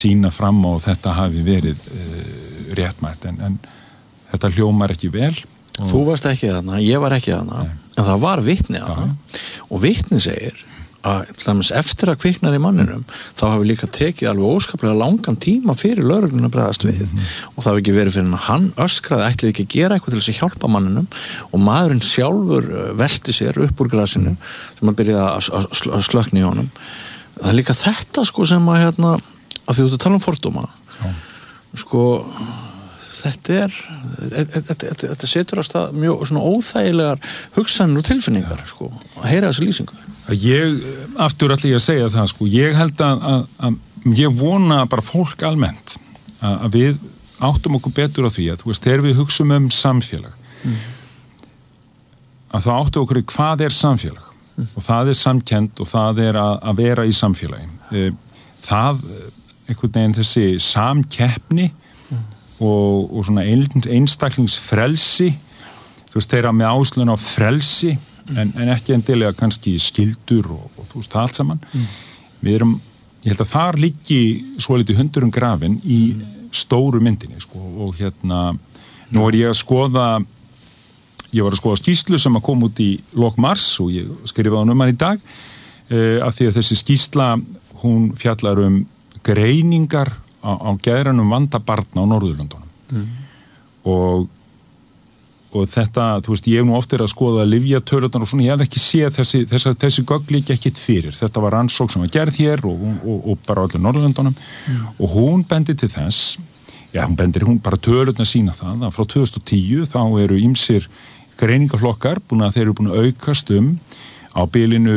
sýna fram á þetta hafi verið réttmætt en þetta hljómar ekki vel. Þú varst ekki þarna, ég var ekki þarna, en það var vitni þarna og vitni segir að eftir að kviknar í manninum þá hafi líka tekið alveg óskaplega langan tíma fyrir lögregluna að bregðast við og það hafi ekki verið fyrir hann öskraði ætlaði ekki að gera eitthvað til þess að hjálpa manninum og maðurinn sjálfur velti sér upp úr grasinu sem að byrja að slökkna í honum. Það er líka þetta sko sem að að því þú ert að tala um fordóma sko þetta setur á stað mjög svona óþægilegar hugsanir og tilfinningar sko að heyra þessu lýsingu. Ég aftur ætla ég að segja það sko, ég held að ég vona bara fólk almennt að við áttum okkur betur á því að þú veist, þegar við hugsum samfélag að þá áttum okkur hvað samfélag og það samkennd og það að vera í samfélagi. Það einhvern veginn þessi samkeppni og svona einstaklingsfrelsi, þú veist, þeirra með áslun á frelsi en ekki endilega kannski skyldur og þú veist, allt saman. Við ég held að þar liggi svolítið hundurinn grafin í stóru myndinni, sko, og nú ég var að skoða skýrslu sem að kom út í lok mars og ég skrifaði hann í dag, af því að þessi skýrsla, hún fjallar greiningar á geðrænum vanda barna á Norðurlöndunum. Og þetta, þú veist, ég hef nú oft að skoða lyfjatölurnar og svona, ég hef ekki séð þessi gögn liggja ekkert fyrir. Þetta var rannsókn sem var gerð hér og bara á öllum Norðurlöndunum og hún bendir til þess, hún bara tölurnar sýna það, að frá 2010 þá eru ýmsir greiningaflokkar þeir eru búin að aukast á bilinu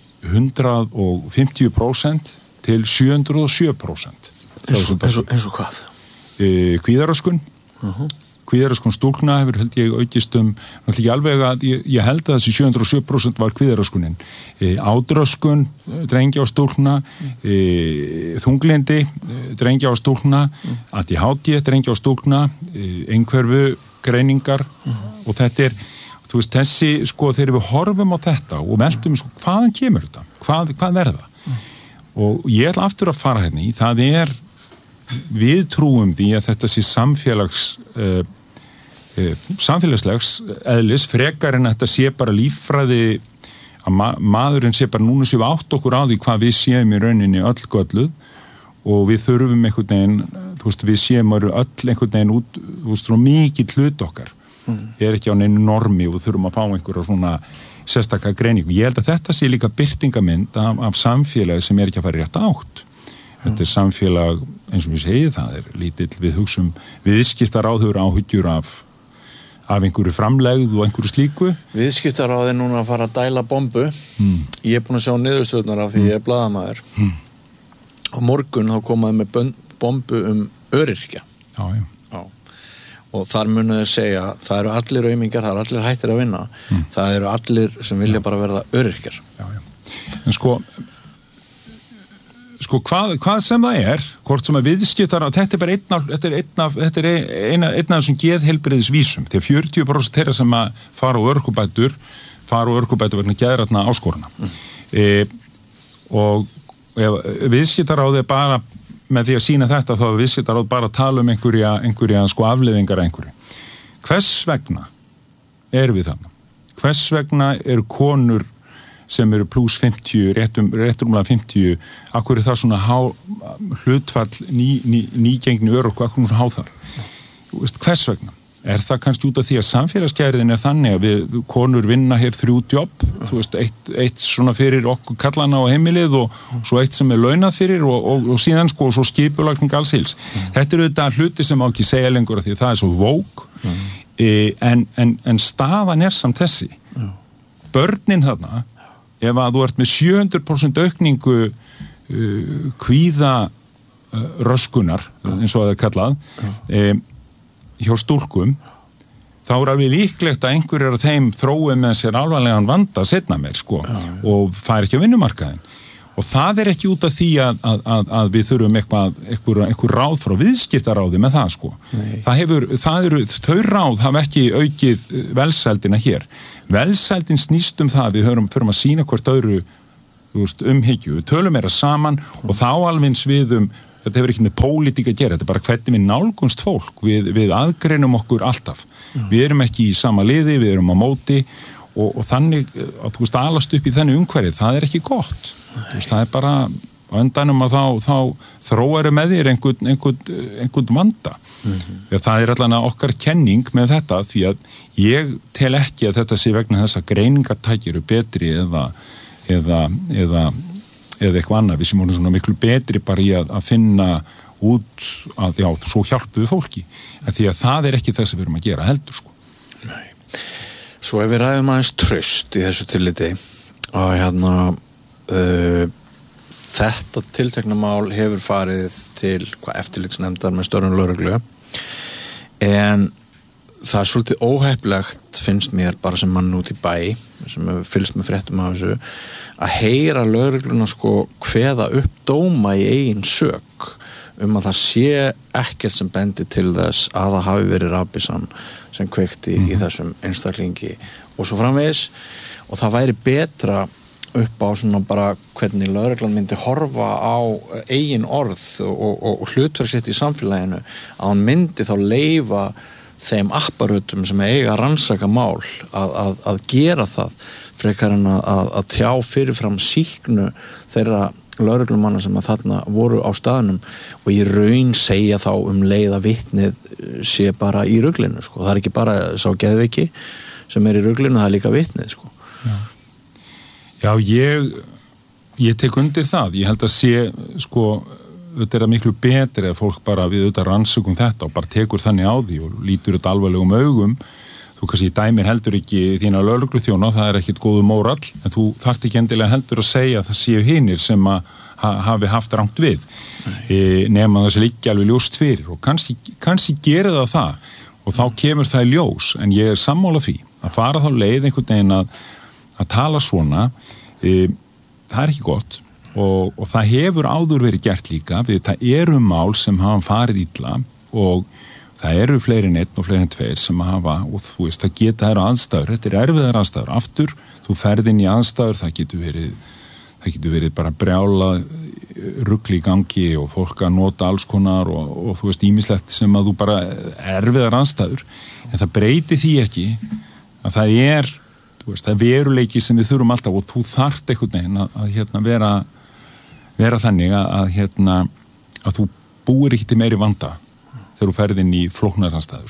150% til 707%. Eins og hvað? Kvíðaröskun. Kvíðaröskun stúlkna hefur held ég aukist náttúrulega alveg að ég held að þessi 707% var kvíðaröskunin. Ádröskun drengja og stúlkna, þunglindi drengja og stúlkna, ADHD drengja og stúlkna, einhverfu greiningar og þetta þú veist, þessi, sko, þegar við horfum á þetta og meldum, sko, hvaðan kemur þetta? Hvað er það? Og ég ætla aftur að fara í, það við trúum því að þetta sé samfélagslegs eðlis, frekar en að þetta sé bara líffræði, að maðurinn sé bara núna sé við átt okkur á því hvað við séum í rauninni öll gölluð og við þurfum einhvern veginn, þú veist, við séum öll einhvern veginn út, þú veist, frá mikið hlut okkar. Ekki á neinu normi og við þurfum að fá einhverja svona sérstaka greiningu. Ég held að þetta sé líka birtingamynd af samfélagi sem ekki að fara rétt átt. Þetta samfélag, eins og við segjum, það lítill, við hugsum viðskiptaráður áhyggjur af einhverju framlegð og einhverju slíku. Viðskiptaráð núna að fara að dæla bombu. Ég búin að sjá niðurstöðunar af því ég blaðamaður. Og morgun þá komaði með bombu öryrkja. Já. Og þar munu þeir segja, það eru allir aumingjar, það eru allir hættir að vinna. Það eru allir sem vilja bara verða öryrkjar. Já. En sko hvað sem það hvort sem að viðskiptar þetta er einn af þessum geðheilbrigðisvísum, þegar 40% þeirra sem að fara á örorkubætur vegna geðrænna áskorana. Og viðskiptaráð bara með því að sýna þetta, þá viðskiptaráð bara að tala einhverja sko afleiðingar einhverju. Hvers vegna við þarna? Hvers vegna eru konur sem eru pluss 50, réttumlega 50, akkur það svona hlutfall nýgengni örorku, akkur svona háþar? Hvers vegna? Það kannski út af því að samfélagsgerðin þannig að við konur vinna hér 3 jobb, þú veist, eitt svona fyrir okkur kallana á heimilið og svo eitt sem launað fyrir og síðan sko, og svo skipulagning alls hils. Þetta eru þetta hluti sem má ekki segja lengur af því að það svo vók, en staðan samt þessi. Börnin þarna, ef að þú ert með 700% aukningu kvíða röskunar, eins og það kallað, hjá stúlkum, þá alveg líklegt að einhverjir af þeim þrói með sér alvarlegan vanda seinna meir, sko, og fær ekki á vinnumarkaðinn. Og það ekki út af því að við þurfum einhver ráð frá viðskiptaráði með það, sko. Þau ráð hafa ekki aukið velsældina hér. Velsældin snýst það, við förum að sýna hvort öðru umhyggju, við tölum meira saman og þá alveg við þetta hefur ekki með pólitík að gera, þetta bara hvernig við nálgunst fólk, við aðgreinum okkur alltaf, við erum ekki í sama liði, við erum á móti og þannig að þú veist alast upp í þenni umhverfið, það ekki gott, þú veist, það bara á endanum að þá þróaru með þér einhvern vanda. Það allan okkar kenning með þetta, því að ég tel ekki að þetta sé vegna þess að greiningartæki eru betri eða eitthvað annað, við sem vorum svona miklu betri bara í að finna út að, já, svo hjálpuðu fólki, því að það ekki það sem við erum að gera heldur, sko. Nei. Svo ef við ræðum aðeins traust í þessu tilliti að þetta tiltekna mál hefur farið til eftirlitsnefndar með störfum lögreglu, en það svolítið óheppilegt finnst mér bara sem mann út í bæ sem hefur fylgst með fréttum af þessu að heyra lögregluna kveða upp dóma í eigin sök að það sé ekkert sem bendi til þess að það hafi verið rafbyssan sem kveikti í þessum einstaklingi og svo framvegis, og það væri betra upp á svona bara hvernig lögreglan myndi horfa á eigin orð og hlutverk sitt í samfélaginu, að hann myndi þá leyfa þeim apparutum sem eiga að rannsaka mál að gera það frekar en að tjá fyrirfram sýknu þeirra lögreglumanna sem að þarna voru á staðnum og í raun segja þá leið að vitnið sé bara í ruglinu, sko. Það ekki bara sá geðveiki sem í ruglinu, það líka vitnið, sko. Já, ég tek undir það. Ég held að sé, sko, þetta miklu betri að fólk bara við auðvitað rannsökum þetta og bara tekur þannig á því og lítur þetta alvarlegum augum. Þú kannski dæmir heldur ekki þína lögregluþjóna, það ekkit góðu mórall, en þú þarft ekki endilega heldur að segja að það séu hinir sem að hafi haft rangt við, nema það sé líka alveg ljóst fyrir og kannski gerir það og þá kemur það í ljós, en ég sammála því að fara þá leið einhvern veginn að tala svona, það ekki gott og það hefur áður verið gert líka, það eru mál sem hafa farið illa og það eru fleiri en einn og fleiri en tveir sem hafa, og þú veist, það geta þær aðstæður, þetta erfiðar aðstæður, aftur, þú ferð inn í aðstæður, það getur verið bara brjálað rugl í gangi og fólk að nota alls konar og þú veist, ýmislegt sem að þú bara erfiðar aðstæður, en það breyti því ekki að það þú veist, það veruleiki sem við þurfum alltaf og þú þarft einhvern veginn að vera þannig að þú búir ekki til meiri vanda þegar þú ferð inn í flóknar aðstæður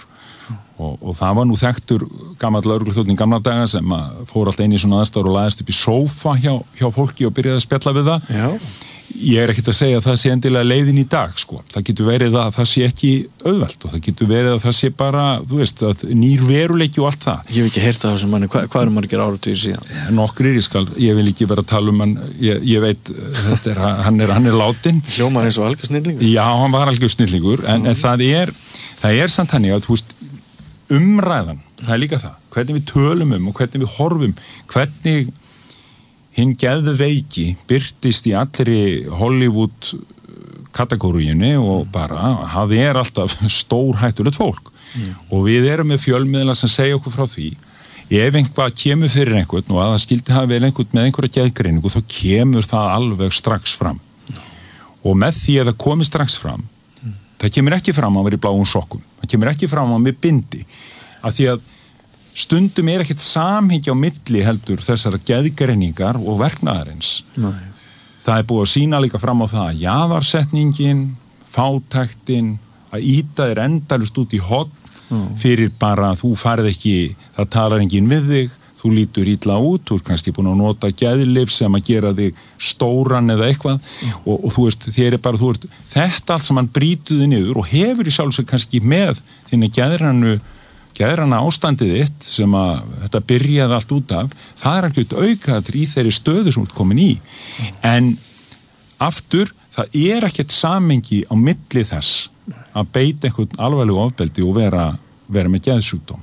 og það var nú þekktur gamall lögregluþjónn í gamla daga sem fór alltaf inn í svona aðstæður og lagðist upp í sófa hjá fólki og byrjaði að spjalla við það. Já. Ég ekkert að segja að það sé endilega leiðin í dag, sko. Það getur verið að það sé ekki auðvelt og það getur verið að það sé bara, þú veist, að nýr veruleiki og allt það. Ég hef ekki heyrt það þessum manni, hvað er margir áratugir síðan? Nokkrir, ég vil ekki vera að tala hann, ég veit, hann er látin. Hljómar eins og algjör snillingur? Já, hann var algjör snillingur, en það er samt hannig að, þú veist, umræðan, það líka það, hvernig við tölum og hvernig við horfum, hvernig hinn geðveiki birtist í allri Hollywood kategóriunni og bara það alltaf stórhættulegt fólk og við erum með fjölmiðla sem segja okkur frá því ef einhvað kemur fyrir einhvern og að það skildi hafa vel einhvern með einhverja geðgreiningu þá kemur það alveg strax fram og með því að það komi strax fram það kemur ekki fram að vera í bláum sokkum það kemur ekki fram að með bindi af því að stundum ekkert samhengi á milli heldur þessara geðgreiningar og verknaðarins. Nei. Það búið að sýna líka fram á það að jaðarsetningin, fátæktin, að ýta þér endalust út í horn fyrir bara að þú farið ekki, það talar enginn við þig, þú lítur illa út, þú kannski búin að nota geðlyf sem að gera þig stóran eða eitthvað og þú veist, þetta allt sem hann brýtuði niður og hefur í sjálfsög kannski með þína geðrana ástandið þitt sem að þetta byrjaði allt út af, það ekkert aukaður í þeirri stöðu sem þú ert komin í. En aftur, það ekkert samhengi á milli þess að beita einhvern alvarlegu ofbeldi og vera með geðsjúkdóm.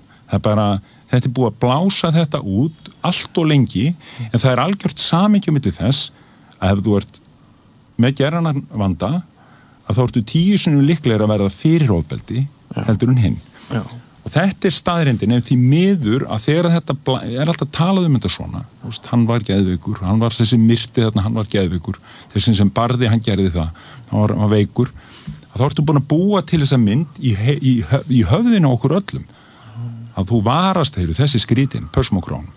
Þetta búið að blása þetta út allt og lengi, en það algjört samhengi á milli þess að ef þú ert með geðrana vanda, að þá ertu 10 sinnum líklegir að verða fyrir ofbeldi heldur en hinn. Já. Og og þetta staðreyndin en því miður að þegar þetta alltaf talað þetta svona, hann var geðveikur, hann var þessi myrti þarna, hann var geðveikur, þessi sem barði, hann gerði það, hann var veikur, að þá ertu búin að búa til þessa mynd í höfðinu okkur öllum, að þú varast þessi skrítin, pössum og krón.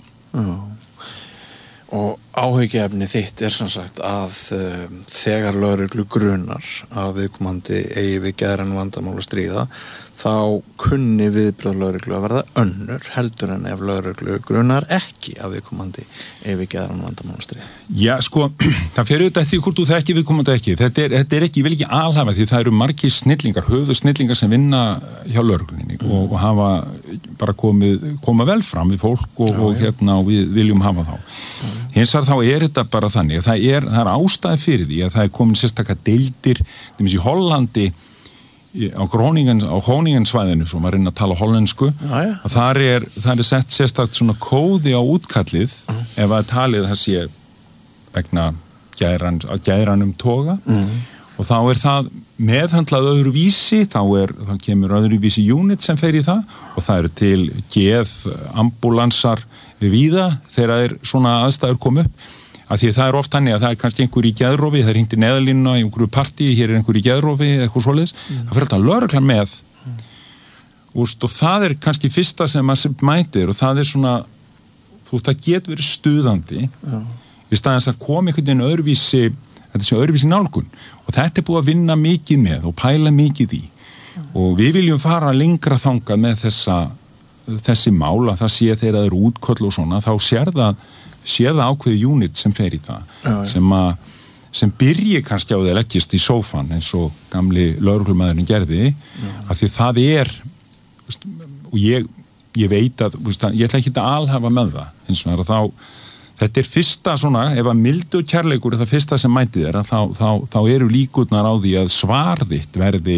Og áhyggjuefni þitt sem sagt að þegar lögreglu grunar að viðkomandi eigi við geðræn vandamál að stríða, þá kunni viðbrögð lögreglu að verða önnur heldur en ef lögreglu grunar ekki að viðkomandi eigi við geðræn vandamál að stríða. Já, sko, það fer auðvitað því hvort þú þekki viðkomandi ekki. Þetta er ekki, ég vil ekki alhafa því það eru margir snillingar, höfuðsnillingar sem vinna hjá lögreglunni og hafa bara koma vel fram við fólk og við viljum hafa þá. Hins vegar þá er þetta bara þannig að það er ástæði fyrir því að það er komin sérstaklega deildir, í Hollandi á Groningansvæðinu svo maður reyna að tala hollensku og þar er sett sérstakt svona kóði á útkallið ef að talið það sé vegna geðrænum toga og þá er það meðhandlað öðruvísi, þá kemur öðruvísi unit sem fer í það og það eru til geðambúlansar víða þegar svona aðstæður kom upp að því það er oft þannig að það er kannski einhver í geðrofi, það er hringt í neðalínuna í einhverju partí, hér er einhver í geðrofi eða eitthvað svoleiðis, það fyrir alltaf lögreglan með og það er kannski fyrsta sem maður mætir og það er svona það getur verið stuðandi í staðins að koma einhvern veginn öðruvísi nálgun og þetta er búið að vinna mikið með og pæla mikið í og við viljum fara lengra þangað með þessi mál að það sé þegar það eru útköll og svona, þá sér það ákveði unit sem fer í það sem byrji kannski á því að leggjast í sófan eins og gamli lögreglumæðurinn gerði af því það er og ég veit að ég ætla ekki að alhafa með það eins og þetta er fyrsta svona ef að mildi og kærleikur er það fyrsta sem mæti þér þá eru líkurnar á því að svar þitt verði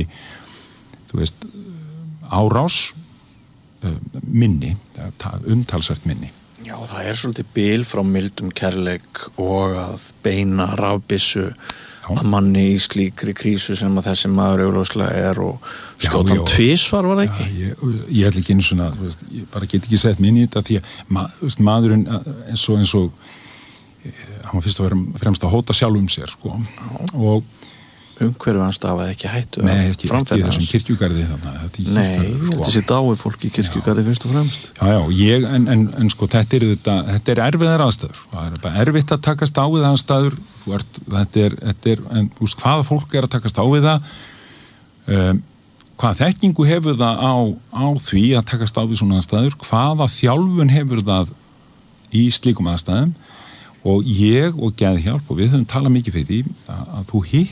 árás minni, umtalsvert minni. Já, það er svolítið bil frá mildum kærleik og að beina rafbyssu að manni í slíkri krísu sem að þessi maður augljóslega er og skjóta hann tvisvar, var það ekki? Ég ætla ekki einu svona, ég bara get ekki sett minni í þetta því að maðurinn eins og hann var fyrst að vera fremst að hóta sjálfum sér, sko, og umhverfið hans stafaði ekki hættu Nei, ekki í þessum kirkjugarði Nei, þessi dái fólk í kirkjugarði fyrst og fremst en sko þetta er erfiðar aðstæður það er bara erfitt að takast á við aðstæður hvaða fólk er að takast á við það hvaða þekkingu hefur það á því að takast á við svona aðstæður hvaða þjálfun hefur það í slíkum aðstæðum og ég og Geðhjálp og við höfum talað mikið fyrir því að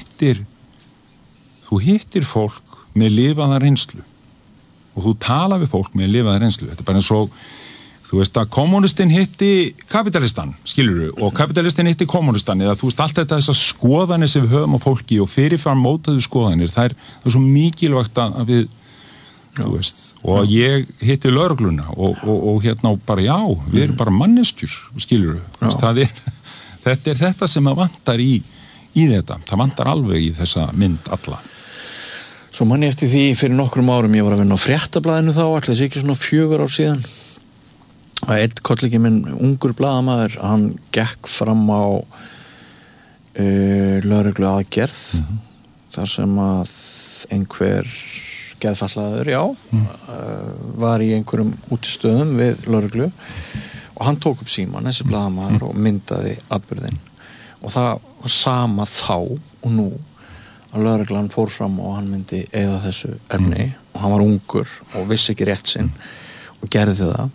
þú hittir fólk með lifaða reynslu og þú tala við fólk með lifaða reynslu þetta er bara eins og þú veist að kommunistinn hitti kapitalistan skilurðu og kapitalistin hitti kommunistan eða þú veist allt þetta þessar skoðanir sem við höfum á fólki og fyrirfram mótaðu skoðanir það er svo mikilvægt að við þú veist og ég hitti lögregluna og bara við erum bara manneskjur skilurðu þetta er þetta sem að vantar í þetta það vantar alveg í þessa mynd alla Svo manni eftir því fyrir nokkrum árum ég var að vinna á Fréttablaðinu þá ætla þessi ekki svona 4 ár síðan að einn kollegi minn ungur blaðamaður hann gekk fram á lögreglu aðgerð þar sem að einhver geðfallaður var í einhverjum útistöðum við lögreglu og hann tók upp símann þessi blaðamaður og myndaði atburðinn og það var sama þá og nú að lögreglan fór fram og hann myndi eyða þessu efni og hann var ungur og vissi ekki rétt sinn og gerði það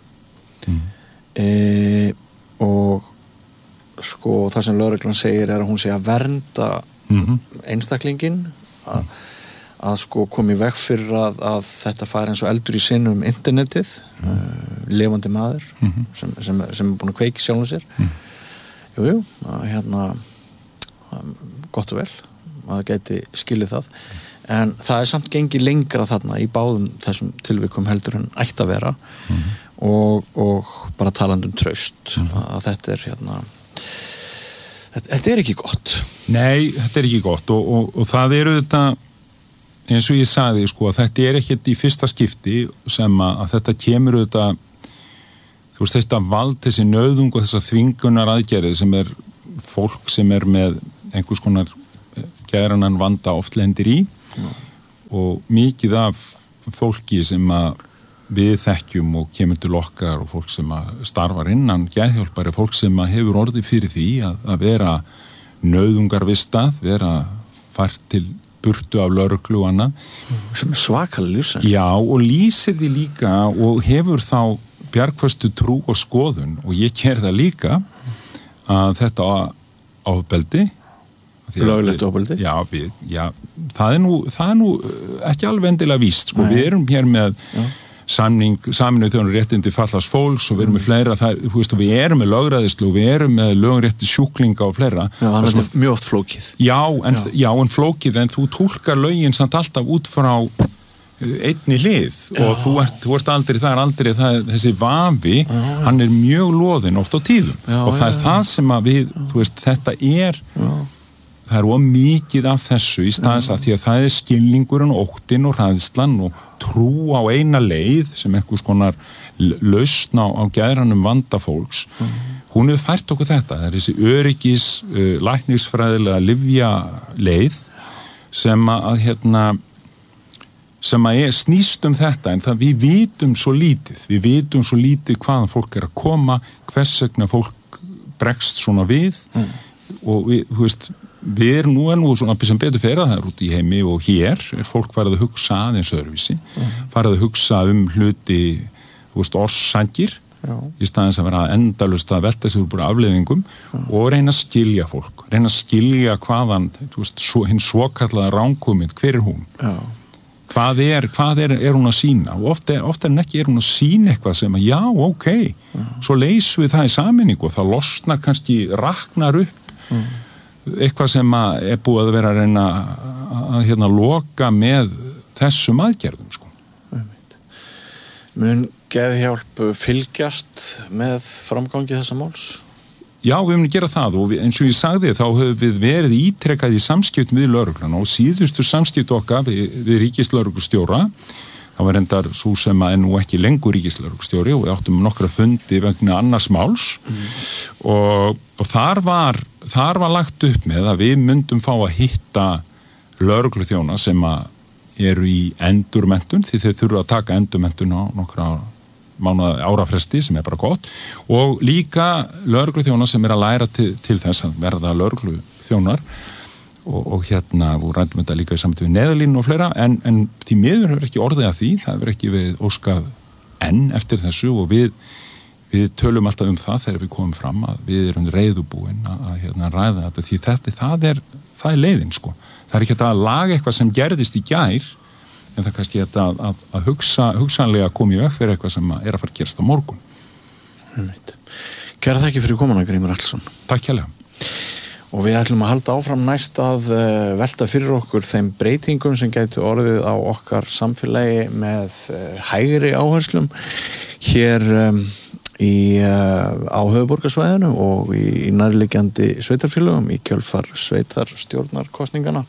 og sko það sem lögreglan segir er að hún sé að vernda einstaklingin að sko komi í veg fyrir að þetta fari eins og eldur í sinnum internetið lifandi maður sem er búin að kveiki sjálfum sér gott og vel maður gæti skilið það en það er samt gengið lengra þarna í báðum þessum tilvikum heldur en ætti að vera og bara talandi traust að þetta er þetta er ekki gott Nei, þetta er ekki gott og það eru þetta eins og ég sagði, sko, þetta ekkert í fyrsta skipti sem að þetta kemur auðvitað, þú veist, þetta vald, þessi nauðung og þessa þvingunar aðgerði sem fólk sem með einhvers konar geðrænan vanda oft lendir í og mikið af fólki sem að við þekkjum og kemur til okkar og fólk sem að starfar innan geðhjálpar fólk sem að hefur orðið fyrir því að vera nauðungarvistað, vera fært til burtu af lögreglu og annað. Sem svakalega lífsreynsla. Já, og lýsir því líka og hefur þá bjargföstu trú og skoðun og ég ger það líka að þetta ofbeldi löglegt ofbeldi? Já, það er nú ekki alveg endilega víst, sko. Við erum hér með Saminuðu þjóðanna réttindi fatlaðs fólks og við erum með fleira, þú veist, við erum með lögræðislu og við erum með lögrétti sjúklinga og fleira. Já, það er mjög oft flókið. Já, en flókið, en þú túlkar lögin samt alltaf út frá einni hlið og þú ert aldrei, þessi vafi, hann er mjög loðinn oft á tíðum og það er það sem að við, þú veist, þetta það of mikið af þessu í staðis að því að það er skilningurinn, óttinn og hræðslan og trú á eina leið sem einhvers konar lausn á geðrænum vanda fólks. Hún hefur fært okkur þetta. Það er þessi öryggis, læknisfræðilega lyfja leið sem að snýst þetta en það við vitum svo lítið hvaðan fólk að koma, hvers vegna fólk bregst svona við og við, þú veist, við erum nú svona sem betur fyrir það út í heimi og hér fólk farið að hugsa aðeins öðruvísi, farið að hugsa hluti, þú veist, orsakir í staðins að vera endalaust að velta sig úr afleiðingum og reyna að skilja fólk, reyna að skilja hvaðan, þú veist, hinn svokallaða rangkomind, hver hún? Hvað er hún að sýna? Og oft en ekki hún að sýna eitthvað sem að, svo leysum við það í sameiningu og það losnar kannski, raknar upp eitthvað sem að búið að vera að reyna að loka með þessum aðgerðum, sko. Mun geðhjálp fylgjast með framgangi þessa máls? Já, við höfum að gera það og eins og ég sagði þá höfum við verið ítrekkað í samskiptum við lögregluna og síðustu samskipt okkar við ríkislögreglustjóra, það var reyndar svo sem að nú ekki lengur ríkislögreglustjóri og við áttum nokkra fundi vegna annars máls og þar var lagt upp með að við myndum fá að hitta lögregluþjóna sem að eru í endurmenntun því þeir þurfa að taka endurmenntun á nokkra árafresti sem bara gott og líka lögregluþjóna sem að læra til þess að verða lögregluþjónar og við rændum þetta líka í samtöku við Neyðarlínu og fleira en því miður hefur ekki orðið að því, það hefur ekki við óskað enn eftir þessu og við tölum alltaf það þegar við komum fram að við erum reiðubúin að ræða þetta því það er leiðin, sko. Það er ekki að laga eitthvað sem gerðist í gær en það kannski að hugsanlega koma í veg fyrir eitthvað sem að fara að gerast á morgun. Kæra þakki fyrir komuna, Grímur Atlason. Takk hérlega. Og við ætlum að halda áfram næst að velta fyrir okkur þeim breytingum sem gætu orðið á okkar samfélagi með hægri áherslum hér á höfuðborgarsvæðinu og í nærliggjandi sveitarfélögum í kjölfar sveitarstjórnarkosningana.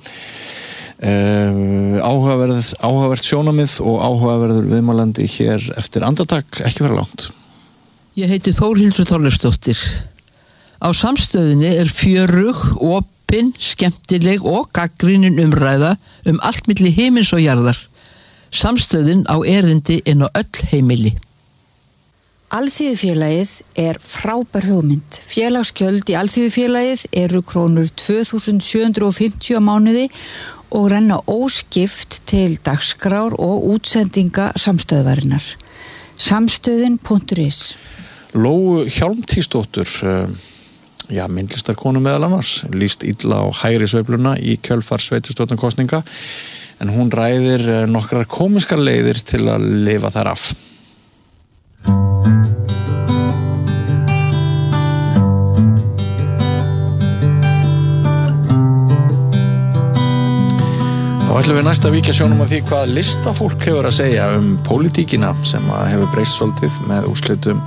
Áhugavert sjónamið og áhugaverður viðmælandi hér eftir andartak, ekki vera langt. Ég heiti Þórhildur Þorleifsdóttir. Á Samstöðinni fjörug, opin, skemmtileg og gagnrýnin umræða allt milli himins og jarðar. Samstöðin á erindi inn á öll heimili. Alþýðufélagið frábær hugmynd. Félagsgjöld í Alþýðufélagið eru krónur 2.750 á mánuði og renna óskipt til dagskrár og útsendinga samstöðvarinnar. Samstöðin.is Lóu Hjálmtýsdóttur, myndlistarkonu meðal annars, lýst illa á hægri sveifluna í kjölfar sveitarstjórnarkosninga en hún ræðir nokkrar komiskar leiðir til að lifa þær af. Þá ætlum við næst að víkja sjónum á því hvað listafólk hefur að segja pólitíkina sem hefur breyst svolítið með úrslitum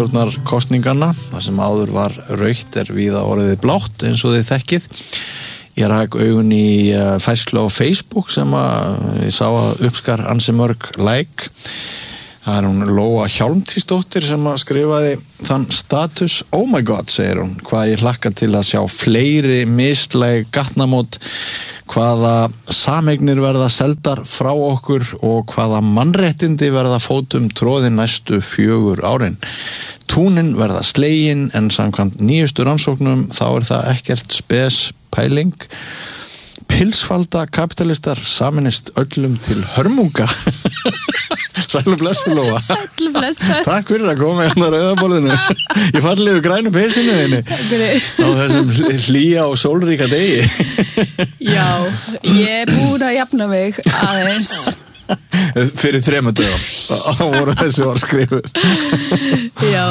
sveitarstjórnarkosninganna. Það sem áður var rautt víða orðið blátt eins og þið þekkið. ég rak augun í færslu á Facebook sem ég sá að uppskar ansi mörg like. Það hún Lóa Hjálmtísdóttir sem skrifaði þann status. Oh my god, segir hún, hvað ég hlakka til að sjá fleiri mislæg gatnamót, hvaða sameignir verða seldar frá okkur og hvaða mannréttindi verða fótum tróðin næstu 4 árin. Túnin verða slegin en samkvæmt nýjustu rannsóknum þá það ekkert spes pæling. Pilsfalda kapitalistar saminist öllum til hörmunga. Sælu blessu, Lóa. Sælu blessu. Takk fyrir að koma hérna á rauðaborðinu. Ég falli yfir grænu peysinu þinni. Takk fyrir. Á þessum hlýja og sólríka degi. Já, ég búin að jafna mig aðeins. Fyrir 3 dögum. Þá voru þessi var skrifuð. Já,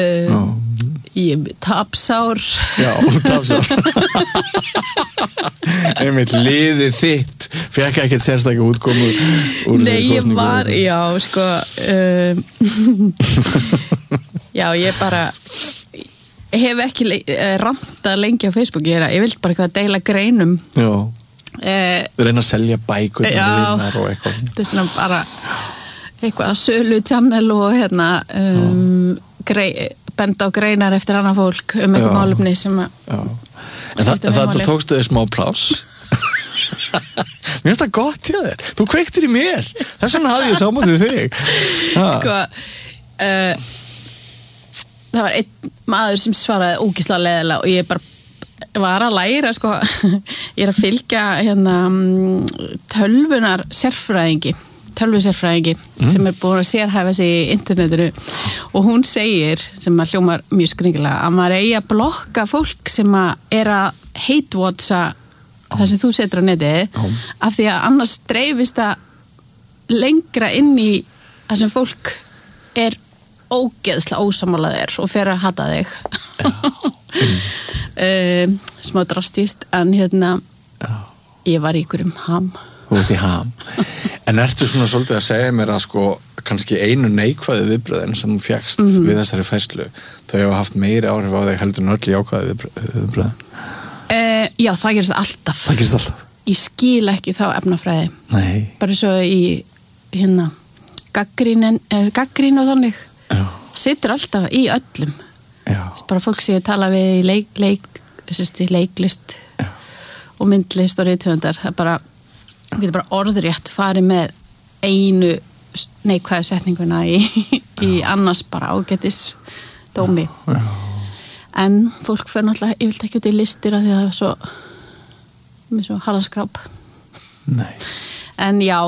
tapsár. Já, tapsár. Einmitt liðið þitt fekk ekkert sérstaklega útkomu úr Nei, ég var, já, sko já, ég bara hef ekki rantað lengi á Facebook, ég vil bara eitthvað að deila greinum. Já, reyna að selja bækur já, og eitthvað. Þetta svona bara eitthvað sölu channel og hérna benda á greinar eftir annað fólk eitthvað málefni sem að En það tókstu þér smá pláss. Mér finnst það gott hjá þér. Þú kveiktir í mér. Þess vegna hafði ég sámátið þig. Sko, það var einn maður sem svaraði ógeðslega leiðilega og ég bara var að læra, sko. Ég að fylgja hérna tölvunar sérfræðingi sem búin að sérhæfa sig í internetinu og hún segir, sem að hljómar mjög skringilega, að maður eigi að blokka fólk sem að hate-watcha það sem þú setur á netið af því að annars dreifist það lengra inn í það sem fólk ógeðslega ósamálað og fer að hata þig. Smá drastíst, en hérna ég var í ykkurum ham. Þú veist í ham. En ertu svona svolítið að segja mér að sko kannski einu neikvæðu viðbröðin sem þú fékkst við þessari færslu, þau hafa haft meiri áhrif á þig heldur en öll jákvæðu viðbröðin? Já, það gerist alltaf. Það gerist alltaf? Ég skil ekki þá efnafræði. Nei. Bara svo í hérna gaggrín og þannig. Já. Situr alltaf í öllum. Já. Bara fólk sem ég tala við í leiklist og myndlist og rithöfundar, það bara getur bara orðrétt farið með einu neikvæðu setninguna í annars bara ágætis dómi. En fólk fer náttúrulega yfirleitt ekki út í listir af því að það er svo harðaskráp. Nei. En já,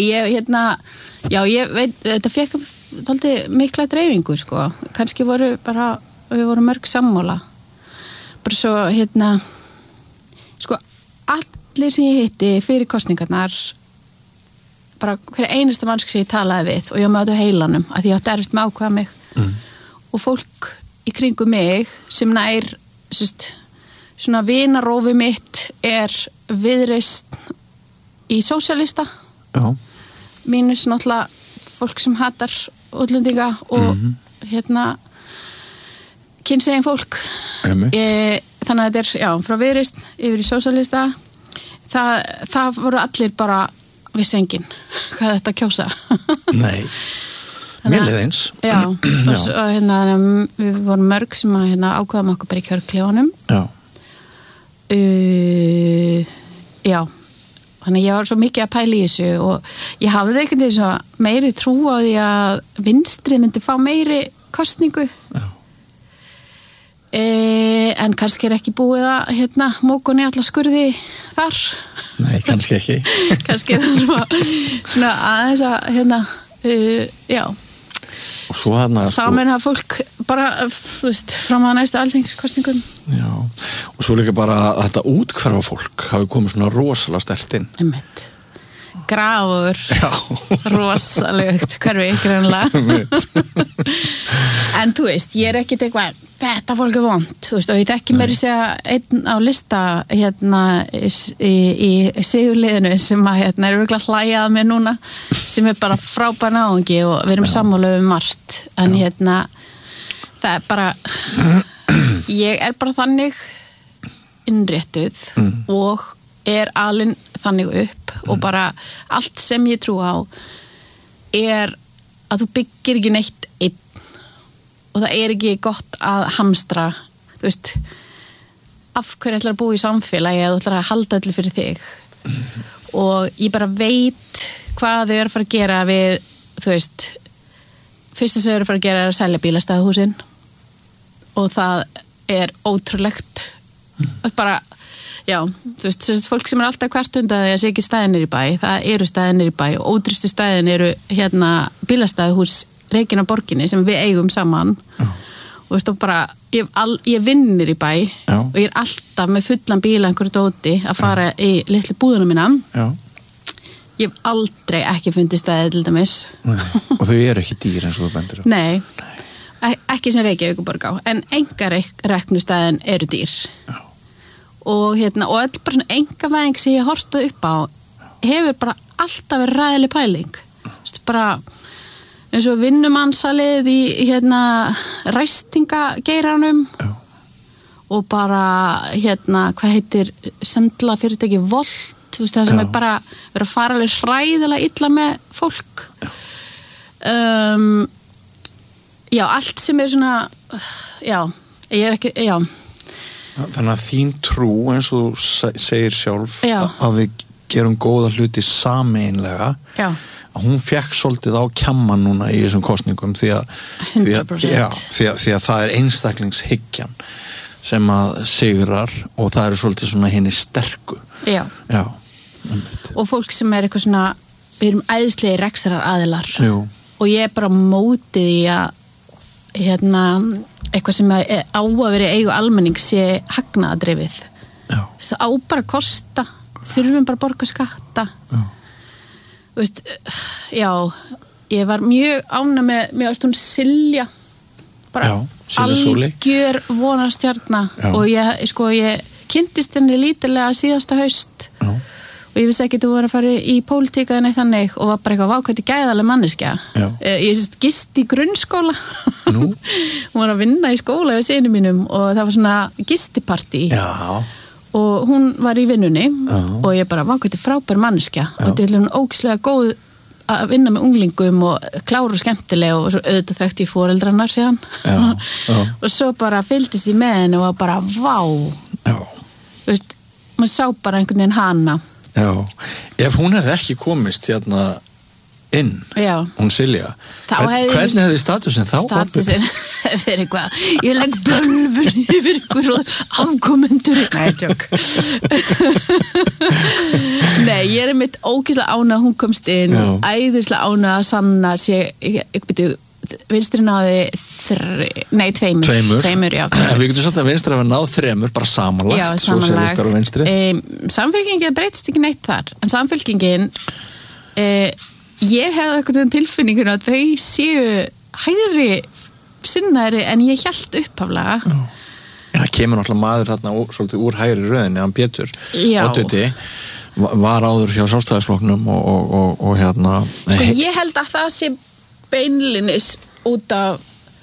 ég veit, þetta fekk dálítið mikla dreifingu, sko. Kannski við vorum mörg sammála. Bara svo, sko, allir sem ég hitti fyrir kosningarnar, bara hver einasta mannsk sem ég talaði við og ég var með á heilanum að ég átti erfitt með að ákveða mig og fólk í kringu mig sem nær svona vinarófi mitt Viðreisn í sósíalista mínus náttúrulega fólk sem hatar útlendinga og kynsegin fólk. Þannig að þetta frá Viðreisn yfir í sósíalista. Það voru allir bara vissi enginn hvað þetta kjósa. Nei. Mér leið eins. Já, og við vorum mörg sem að ákveðum okkur bara í kjörklefanum. Já. Já. Þannig að ég var svo mikið að pæla í þessu og ég hafði einhvern veginn svo meiri trú á því að vinstrið myndi fá meiri kosningu. Já. En kannski ekki búið að mókunni alla skurði þar. Nei, kannski ekki. Kannski það var svona aðeins að já. Og svo saman að fólk bara fram að næstu alþingiskosningum. Já, og svo líka bara að þetta útkvarfa fólk hafi komið svona rosalega sterkt inn. Einmitt. Grafur. Já. Rosalegt hverfi greinlega. En þú veist, ég ekkert eitthvað þetta fólk vont, þú veist, og ég þekki mér að segja einn á lista í sigurliðinu sem að örugglega hlæjað mér núna sem bara frábær náungi og við erum sammála margt, en það bara ég bara þannig innréttuð og alin þannig upp og bara allt sem ég trú á að þú byggir ekki neitt einn og það ekki gott að hamstra, þú veist af hverju ætlar að búa í samfélagi að þú ætlar að halda allir fyrir þig og ég bara veit hvað þau eru að fara að gera við, þú veist fyrsta sem þau eru að fara að gera að selja bílastæðahúsin og það ótrúlegt bara, já, þú veist þessi fólk sem alltaf hvert undan því að sé ekki stæðinir í bæ, það eru stæðinir í bæ og ódýrstu stæðin eru bílastæðahús reikin á borginni sem við eigum saman og veist, og bara, ég vinnir í bæ og ég alltaf með fullan bíla einhverju dóti að fara í litlu búðuna mína ég hef aldrei ekki fundið stæði til dæmis og þau eru ekki dýr eins og þú bendir Nei, ekki sem Reykjavíkurborg á en engareknu stæðin eru dýr og og öll bara svona engavæðing sem ég horfði upp á hefur bara alltaf verið ræðileg pæling bara eins og vinnumansalið í ræstingageiranum og bara hvað heitir sendla fyrirtæki Volt, þú veist það sem bara verið að fara alveg hræðilega illa með fólk já, allt sem svona ég ekki, Þannig að þín trú eins og þú segir sjálf að við gerum góða hluti sameinlega að hún fekk svolítið á kjamman núna í þessum kosningum því að það einstaklingshyggjan sem að sigrar og það svolítið svona henni sterku og fólk sem eitthvað svona við erum æðislega rekstrar aðilar og ég bara mótið í að eitthvað sem á að vera eigu almenning sé hagnaðardrifið það á bara að kosta þurfum bara að borga skatta veist, ég var mjög ánægð með að stund Silja bara algjör vonarstjarna og ég kynntist henni lítilega síðasta haust og ég vissi ekki að þú var að fara í pólitíka en eitt þannig og var bara eitthvað vákvæmt gæðaleg manneskja ég gisti í grunnskóla hún var að vinna í skóla við syni mínum og það var svona gistipartí og hún var í vinnunni og ég bara vákvæmt frábær manneskja og þetta hún ógeðslega góð að vinna með unglingum og klára og skemmtileg og svo auðvitað þekkti ég foreldrarnar síðan og svo bara fylgdist ég með henni og var bara vá þú veist, maður sá bara einhvern veginn hana ef hún hefði ekki komist hérna inn, hún Silja hvernig hefði statusinn þá? Statusinn fyrir eitthvað ég legg bölfur yfir ykkur og afkomendur Nei, ég mitt ógeðslega ánægð að hún komst inn æðislega ánægð að sanna vinstri náði tveimur við getum sagt að vinstri hafa náð þremur bara samanlagt, sósíalistar og vinstri samfylkingin breytist ekki neitt þar en samfylkingin ég hefði eitthvað tilfinningun að þau séu hægri sinnaðri en ég hélt upphaflega það kemur náttúrulega maður þarna svolítið úr hægri röðinni, hann Pétur Oddviti var áður hjá Sjálfstæðisflokknum og hérna ég held að það sé beinlinis út af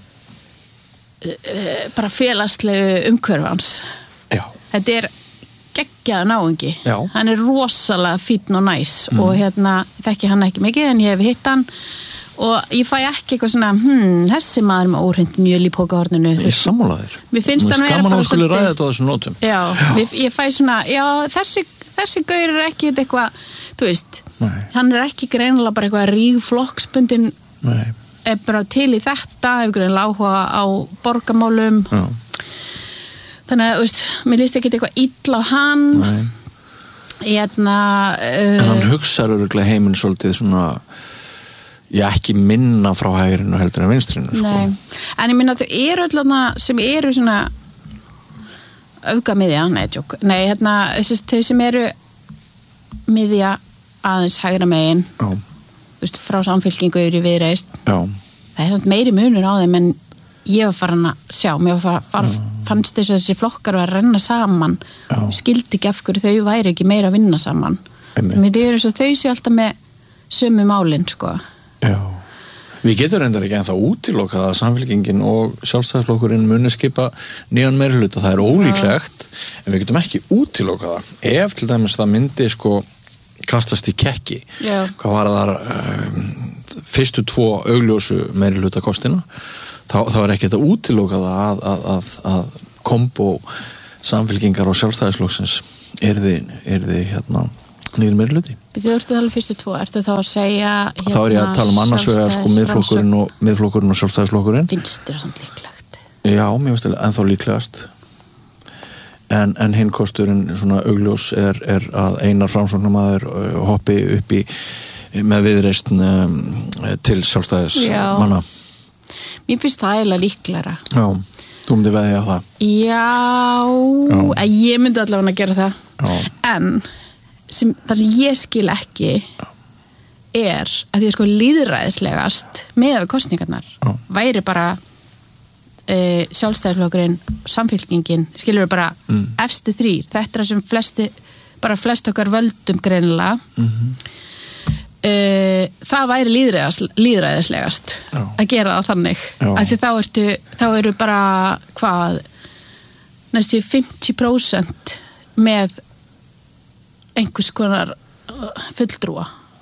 bara félagslegu umhverfans þetta geggjaður náungi hann rosalega fínn og næs og þekki hann ekki mikið en ég hef hitt hann og ég fæ ekki eitthvað svona þessi maður með óhreint mjöl í pókahorninu ég sammála þér mér finnst hann vera bara svolítið ræða þetta á þessum nótum ég fæ svona þessi gaur ekki eitthvað þú veist, hann ekki greinilega bara eitthvað rígflokksbundin bara til í þetta hefur greinilega áhuga á borgamálum þannig að, veist, mér líst ekki eitthvað illa á hann en hann hugsar örugglega heiminn svolítið svona ekki minna frá hægrinu heldur en vinstrinu en ég minna að þau eru öll sem eru svona öfgamiðja, þau sem eru miðja aðeins hægra megin veist, frá samfylkingu yfir í Viðreisn það samt meiri munur á þeim en ég var farin að sjá fannst þess að þessi flokkar var að renna saman skildi ekki af hverju þau væri ekki meira að vinna saman mér er eins og þau séu alltaf með sömu málin sko Við getum reyndar ekki ennþá útilokað að Samfylkingin og Sjálfstæðisflokkurinn muni skipa nýjan meirihluta, það ólíklegt, en við getum ekki útilokað það. Ef til dæmis það myndi sko kastast í kekki, hvað var þar fyrstu 2 augljósu meirihluta kostina, þá ekki þetta útilokað að kombo Samfylkingar og Sjálfstæðisflokksins yrði nýr meirihluti. Þú ertu að tala fyrstu 2, ertu þá að segja þá ég að tala annars vegar sko miðflokkurinn og Sjálfstæðisflokkurinn. Finnst þér samt líklegt? Já, mér finnst það ennþá líklegast. En hinn kosturinn svona augljós er að Einar Framsóknarmaður hoppi upp með viðreisn til Sjálfstæðismanna. Mér finnst það eiginlega líklegra. Já, þú myndi veðja á það. Já, ég myndi allavega að gera það. Já. En það sem ég skil ekki er að því að sko lýðræðislegast með við kosningarnar væri bara Sjálfstæðisflokkurinn, Samfylkingin skilur við bara efstu 3, þetta er sem flest okkar völdum greinilega það væri lýðræðislegast að gera það þannig af því þá eru bara hvað næstu 50% með einhvers konar fulltrúa.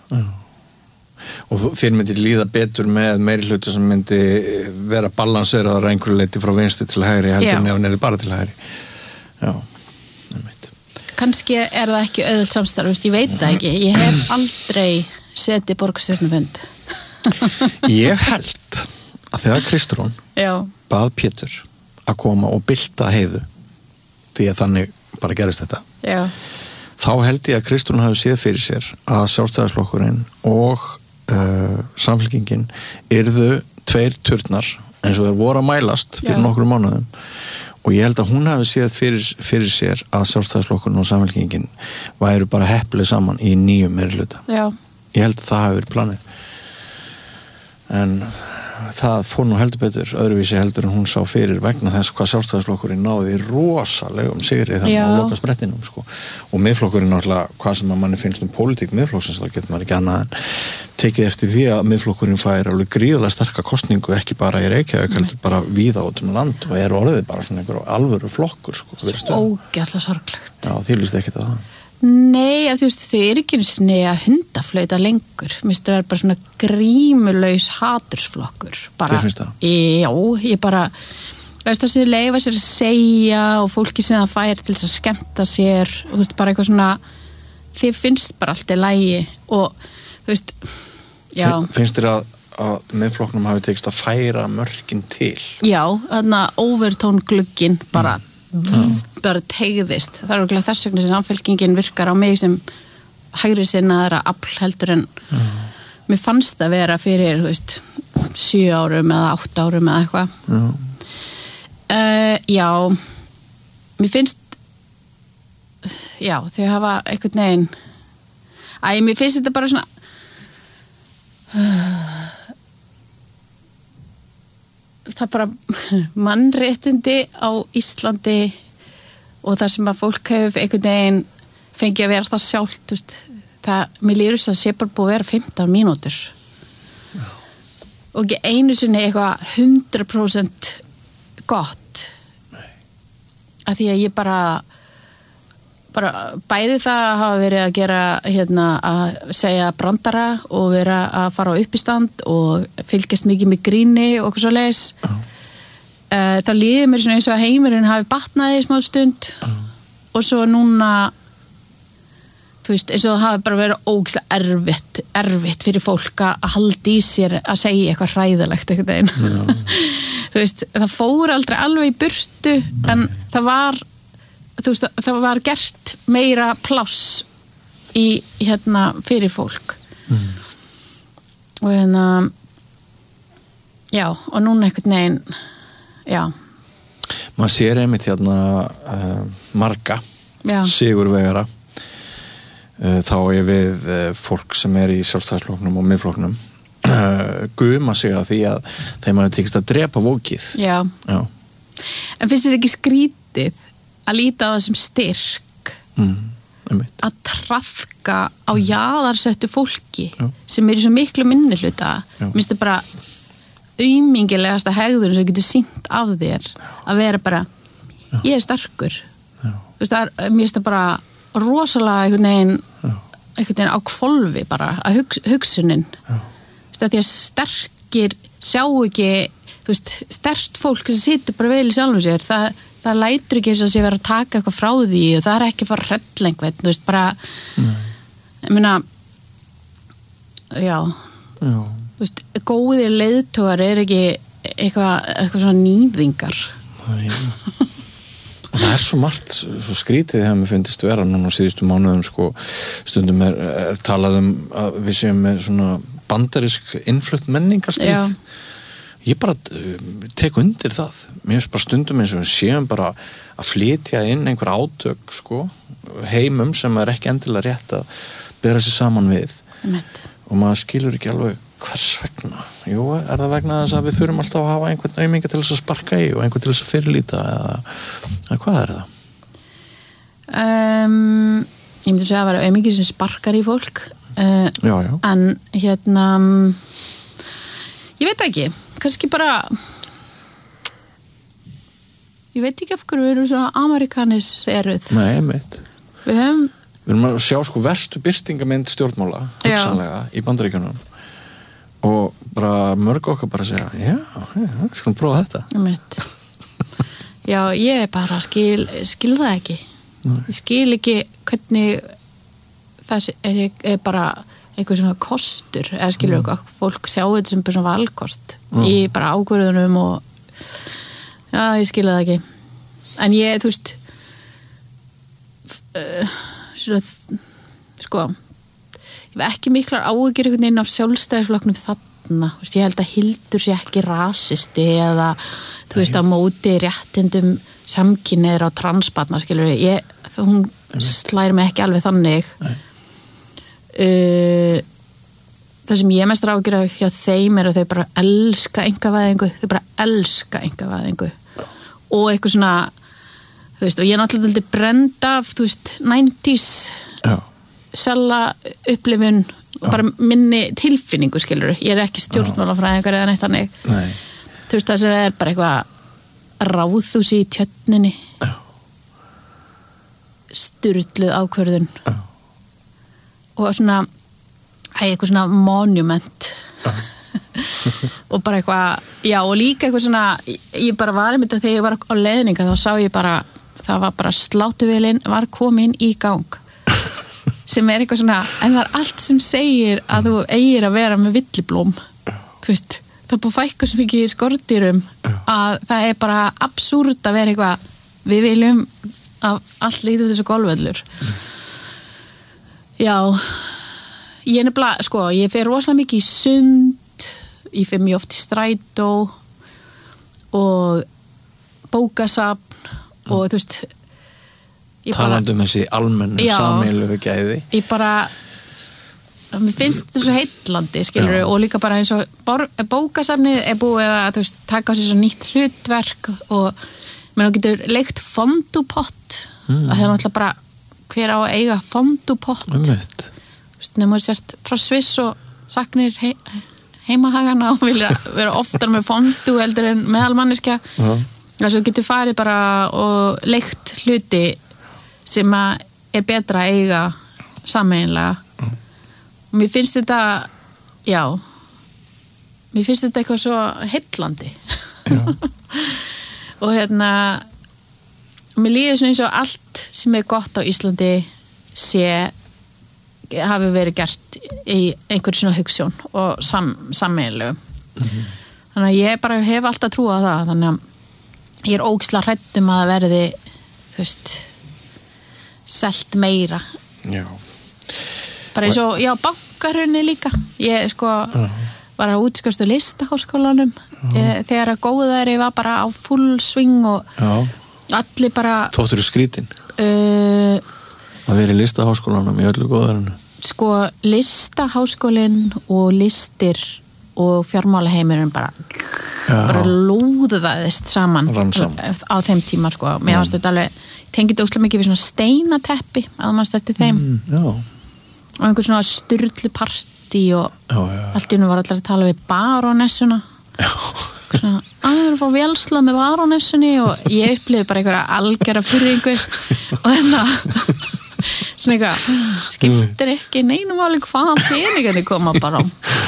Og þér myndi líða betur með meirihluta sem myndi vera balanseraður einhverju leyti frá vinstri til hægri heldur en ef hann bara til hægri. Já, einmitt. Kannski er það ekki auðvelt samstarf, ég veit það ekki. Ég hef aldrei setið borgarstjórnarfund. Ég held að þegar Kristrún bað Pétur að koma og bylta Heiðu, því að þannig bara gerist þetta. Já. Þá held ég að Kristrún hafi séð fyrir sér að Sjálfstæðisflokkurinn og Samfylkingin yrðu 2 turnar eins og þeir voru að mælast fyrir nokkrum mánuðum og ég held að hún hafi séð fyrir sér að Sjálfstæðisflokkurinn og Samfylkingin væru bara hepplega saman í 9 meirihluta. Já. Ég held að það hafi verið planið. En það fór nú heldur betur öðruvísi heldur en hún sá fyrir vegna þess hvað Sjálfstæðisflokkurinn náði rosalegum sigri þannig á lokasprettinum sko. Og miðflokkurinn náttúrulega hvað sem að manni finnst pólitík miðflokksins þá getur maður ekki annað en tekið eftir því að miðflokkurinn fær alveg gríðarlega sterka kostningu ekki bara í Reykjavík heldur bara víða út land og orðið bara svona einhver alvöru flokkur sko. Ógeðslega sorglegt. Já, þið líst ekki það. Nei, að þú veist, þau eru ekki að hundaflauta lengur. Mér finnst það bara svona grímulaus hatursflokkur. Þér finnst það? Já, ég bara, veist það sem þau leyfa sér að segja og fólki sem það fær til þess að skemmta sér og þú veist, bara eitthvað svona, þið finnst bara allt í lagi og þú veist, já. Finnst þér að miðflokknum hafi tekist að færa mörkin til? Já, þarna overtón glugginn bara bara tegðist. Það er okkurlega þess vegna sem Samfylkingin virkar á mig sem hægri sinnaðara afl heldur en mér fannst það vera fyrir, þú veist, 7 árum eða 8 árum eða eitthvað. Já, mér finnst þau hafa einhvern veginn mér finnst þetta bara svona það bara mannréttindi á Íslandi og það sem að fólk hefur einhvern veginn fengið að vera það sjálft, þú veist, mér líður þess að sé bara búið að vera 15 mínútur og ekki einu sinni eitthvað 100% gott að því að ég bara bæði það að hafa verið að gera að segja brandara og vera að fara á uppistand og fylgjast mikið með gríni og eitthvað svo leis þá líður mér svona eins og að heimurinn hafi batnað í smá stund og svo núna þú veist, eins og það hafi bara verið ógeðslega erfitt fyrir fólk að halda í sér að segja eitthvað hræðilegt eitthvað einn þú veist, það fór aldrei alveg í burtu en það var þú veist, það var gert meira pláss í fyrir fólk og já, og núna einhvern veginn maður sér einmitt marga sigurvegara þá við fólk sem í Sjálfstæðisflokknum og miðflokknum guma sig að því að þeim hafi tekist að drepa vókið já. En finnst þér ekki skrítið að líta á það sem styrk að traðka á jaðarsettu fólki sem í svo miklu minnihluta minnst það bara aumingilegasta hegður sem getur sýnt af þér að vera bara ég sterkur þú veist mér finnst það bara rosalega einhvern veginn á hvolfi bara að hugsunin þú veist að því að sterkir sjá ekki þú veist sterkt fólk sem situr bara vel í sjálfum sér það lætur ekki eins og sé vera að taka eitthvað frá því og það ekki að fara að hrella einhvern þú veist bara ég meina já þú veist, góðir leiðtogar ekki eitthvað svona nýðingar og það svo margt svo skrítið þegar mér finnst vera núna á síðustu mánuðum sko, stundum talað að við séum með svona bandarisk innflutt menningarstríð ég bara tek undir það mér finnst bara stundum eins og við séum bara að flytja inn einhver átök sko, heimum sem ekki endilega rétt að bera sig saman við og maður skilur ekki alveg hvers vegna? Jú, það vegna þess að við þurfum alltaf að hafa einhvern auminga til þess að sparka í og einhvern til þess að fyrirlíta eða hvað það? Ég myndi segja að vera aumingi sem sparkar í fólk já. En ég veit ekki kannski bara ég veit ekki af hverju við erum svona amerikanis eruð Nei, mitt Við erum að sjá sko verstu birtingamynd stjórnmála hugsanlega í Bandaríkjunum og bara mörg okkar bara segja já, skulum prófa þetta Já, ég bara skil það ekki ég skil ekki hvernig það er bara einhver svona kostur eða skilur eitthvað, fólk sjá þetta sem bara svona valkost í bara ákvörðunum og já, ég skil það ekki en ég, þú veist svona sko ég hef ekki miklar áhyggjur einhvern veginn af sjálfstæðisflokknum þarna veist, ég held að Hildur sé ekki rasisti eða þú veist á móti réttindum samkynhneigðra og transbarna skilur hún slæri mig ekki alveg þannig það sem ég mest áhyggjur af hjá þeim að þau bara elska einkavæðingu og eitthvað svona þú veist og ég er náttúrulega brend af þú veist 90s sella upplifun og bara minni tilfinningu skilur ég ekki stjórnmálafræðingar eða neitt þannig þú veist það sem er bara eitthvað ráðhús í Tjörninni sturluð ákvörðun og svona eitthvað svona monument og bara eitthvað já og líka eitthvað svona ég bara var einmitt að þegar ég var á leiðninga þá sá ég bara það var bara slátuvélin var komin í gang sem er eitthvað svona en það er allt sem segir að þú eigir að vera með villiblóm þú veist það er búið fækka sem ekki skordýrum að það er bara absúrt að vera eitthvað við viljum að allt lítur þessu golfvöllur já ég er nefnilega, sko, ég fer rosalega mikið í sund ég fer mjög oft í strætó og bókasafn og þú veist talandi þessi almennu sameiginlegu gæði ég bara mér finnst þetta svo heitlandi skilur og líka bara eins og bókasafnið er búið að þú veist taka sér svo nýtt hlutverk og menn þú getur leigt fondupott að það er náttúrulega bara hver á að eiga fondupott nema þú sért frá Sviss og saknir heimahagana og vilja vera oftar með fondu heldur en meðalmanniska þess að þú getur farið bara og leigt hluti sem að er betra að eiga sameiginlega og mér finnst þetta mér finnst þetta eitthvað svo heillandi og mér líður svona eins og allt sem er gott á Íslandi hafi verið gert í einhverju svona hugssjón og sameiginlegu þannig að ég bara hef alltaf trúið á það þannig að ég er ógeðslega hrædd að það verði þú veist selt meira bara eins og bankarunni líka ég sko var að útskastu listaháskólanum þegar að góðæri var bara á full swing og allir bara þóttur skrítin að vera í listaháskólanum í öllu góðærinu sko listaháskólinn og listir og fjármálaheimurinn bara bara lúðaðist saman á þeim tíma sko. Mér fannst þetta alveg tengið óslega mikið við svona steinateppi að maður stætti þeim og einhver svona sturlu partí og allt í nú var allir að tala við barónessuna svona, að við erum að fá vélslað með barónessunni og ég upplifði bara einhverja algera fyrringu og svona eitthvað skiptir ekki neinum áli hvaðan peningandi koma bara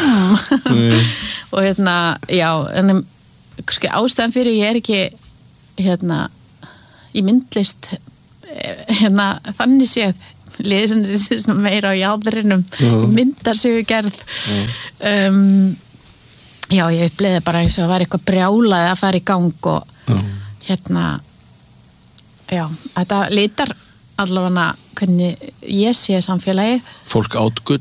og já en ástæðan fyrir ég ekki í myndlist þannig séð liðið sem meira á jáðrinum myndarsögu gerð já ég upplifði bara eins og að vera eitthvað brjálaði að fara í gang og já þetta litar allavega hvernig ég sé samfélagið fólk át gull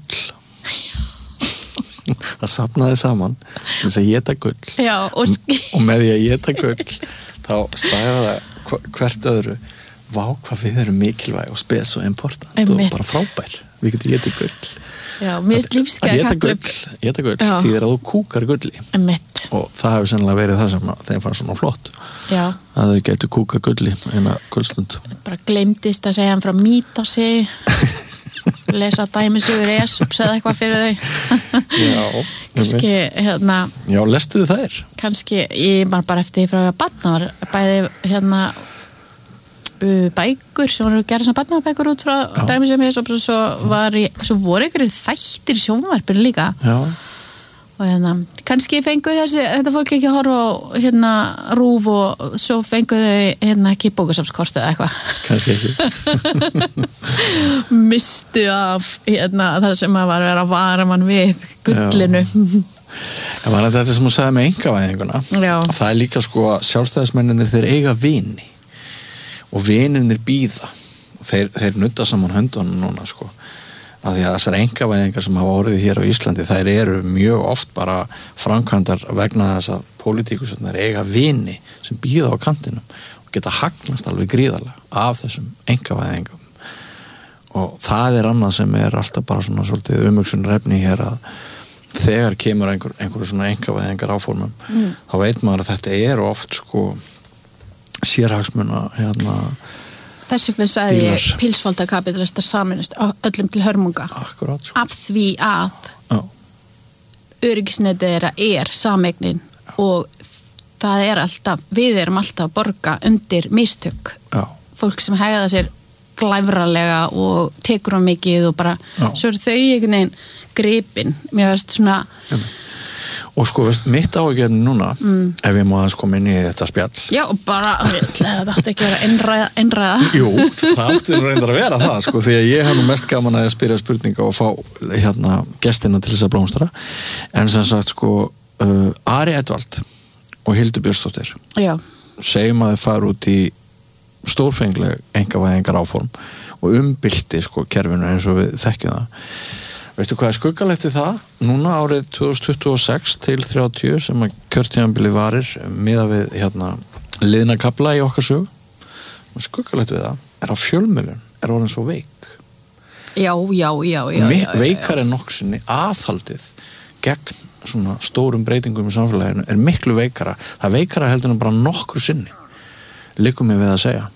það safnaði saman þess að éta gull og með því að éta gull þá sagði það hvert öðru vá hvað við erum mikilvæg og spes og important og bara frábær við getum étið gull já, mér er lífskeið að éta gull því þegar þú kúkar gulli og það hefur sennilega verið það sem þeim fannst svona flott já. Að þau getur kúka gulli eina gullstund bara gleymdist að segja hann frá Mítasi lesa dæmisögur Esups eða eitthvað fyrir þau já kannski já, lestuðu þær? Kannski, ég bara eftir því frá að barna var bæði bækur sem voru að gera svona barnabækur út frá dæmisögum Esups og svo voru einhverjir þættir sjónvarpinu líka já og kannski fengu þetta fólk ekki að horfa á RÚV og svo fengu þau ekki bókasafnskort eða eitthvað kannski ekki mistu af það sem að var að vera að vara mann við gullinu en var þetta sem þú sagði með einkavæðinguna það líka sko að sjálfstæðismenninir þeir eiga vini og vininir bíða þeir nutta saman höndunum núna sko að því að þessar einkavæðingar sem hafa orðið hér á Íslandi þær eru mjög oft bara framkvæmdar vegna þess að pólitíkusarnir eiga vini sem bíða á kantinum og geta hagnast alveg gríðarlega af þessum einkavæðingum og það er annað sem er alltaf bara svona svolítið umhugsunarefni hér að þegar kemur einhverju svona einkavæðingar áformum þá veit maður að þetta er oft sko sérhagsmuna Þess vegna sagði ég pilsfaldakapitalistar saminast öllum til hörmunga Akkurat, sko. af því að öryggisnetið þeirra er sameignin og við erum alltaf að borga undir mistök fólk sem hegða sér glæfralega og tekur á mikið og bara svo eru þau einhvern veginn gripin mér veist svona og sko, mitt áhugjörn núna ef ég má aðeins koma inn í þetta spjall já, bara, þetta átti ekki að vera einræða jú, það átti reyndar að vera það sko, því að ég hef nú mest gaman að spyrja spurninga og fá gestina til þess að blómstra en sem sagt sko Ari Edvald og Hildur Björnsdóttir segjum að þau fara út í stórfengleg einkavæðingar áform og umbylti sko kerfinu eins og við þekkjum það veistu hvað er skuggalegt við það? Núna árið 2026 til 30 sem að kjörtíðanbili varir miðað við liðna kafla í okkar sögu og skuggalegt við það er að fjölmiðlun er orðin svo veik já veikar en nokksinni aðhaldið gegn svona stórum breytingum í samfélaginu er miklu veikara það veikara heldur en bara nokkru sinni liggur mér við að segja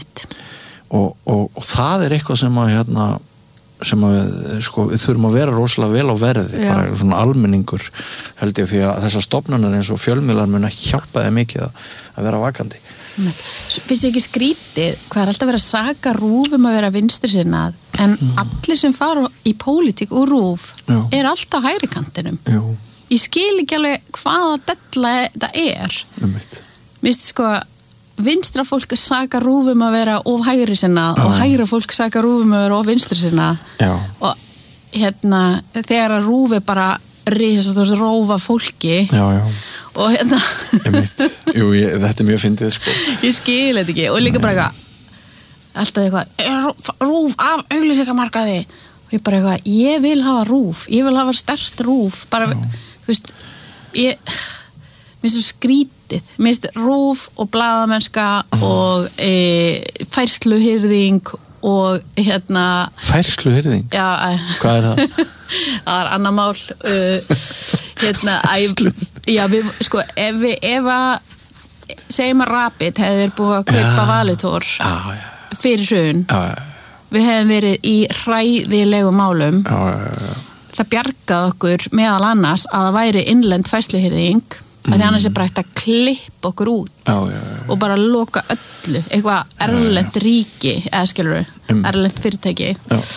og það er eitthvað sem að sem að við þurfum að vera rosalega vel á verði, bara svona almenningur held ég því að þessar stofnanir eins og fjölmiðlar mun ekki hjálpa þeim mikið að vera vakandi. Finnst þið ekki skrítið hvað er alltaf verið að saka RÚV að vera vinstri sinnað en allir sem fara í pólitík úr RÚV er alltaf hægri kantinum. Ég skil ekki alveg hvaða della þetta er. Mér sko vinstra fólk saka RÚV að vera of hægri sinnað og hægra fólk saka RÚV að vera of vinstri sinnað og þegar að RÚV bara risastórt rófa fólki og þetta er mjög fyndið sko ég skil þetta ekki og líka bara alltaf eitthvað RÚV af auglýsingamarkaði og ég bara eitthvað, ég vil hafa RÚV ég vil hafa sterkt RÚV bara, þú veist mér finnst svo skrítið mér finnst RÚV og blaðamennska og færsluhirðing og færsluhirðing? Já, hvað er það? Það er annar mál Já, sko, ef að segjum að Rapid hefði verið búið að kaupa Valitor fyrir hrun við hefum verið í hræðilegu málum það bjargaði okkur meðal annars að það væri innlend færsluhirðing að því annars bara hægt að klippa okkur út og bara loka öllu eitthvað erlent ríki eða skilur erlent fyrirtæki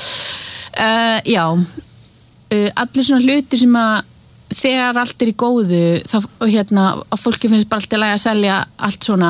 allir svona hluti sem að þegar allt í góðu þá að fólki finnst bara allt í lagi að selja allt svona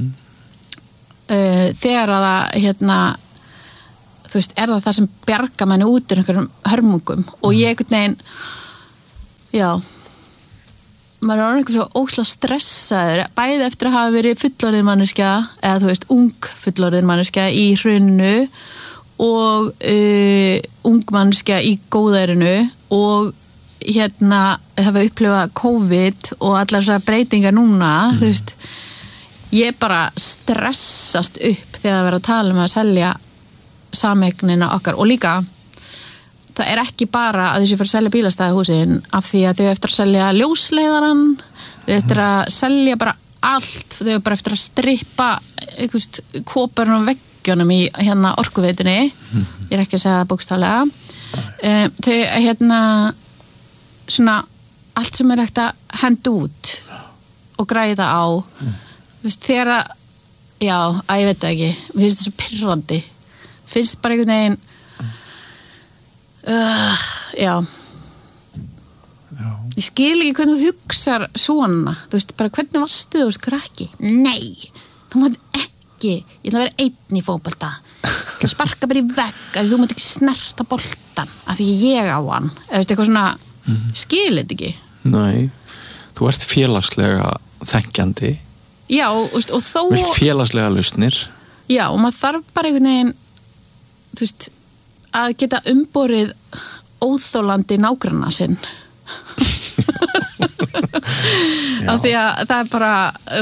þegar að það þú veist, það sem bjarga manni út einhverjum hörmungum og ég einhvern veginn maður er einhvern svo óslega stressaður bæði eftir að hafa verið fullorðin manneskja eða þú veist, ung fullorðin manneskja í hruninu og ung manneskja í góðærinu og hafa upplifað COVID og allar þessar breytingar núna þú veist, ég bara stressast upp þegar það verður að tala að selja sameignina okkar og líka það er ekki bara að þessi fyrir að selja bílastæðahúsin af því að þau eftir að selja ljósleiðaran, þau eftir að selja bara allt, þau bara eftir að strippa kóparinn á veggjónum í orkuveitunni, ég er ekki að segja það bókstaflega, þau svona allt sem er hægt að henda út og græða á, þú veist, þegar að, ég veit það ekki, mér finnst það svo pirrandi, finnst bara einhvern veginn ég skil ekki hvernig þú hugsar svona, þú veist, bara hvernig varstu þú krakki, nei þú mátt ekki, ég ætla að vera einn í fótbolta, ég sparka bara í vegg að þú mátt ekki snerta boltan af því ég á hann, eða veist, eitthvað svona skil þetta ekki. Nei, þú ert félagslega þenkjandi og þó vilt félagslega lausnir og maður þarf bara einhvern veginn þú veist að geta umborið óþólandi nágranna sinn af því að það er bara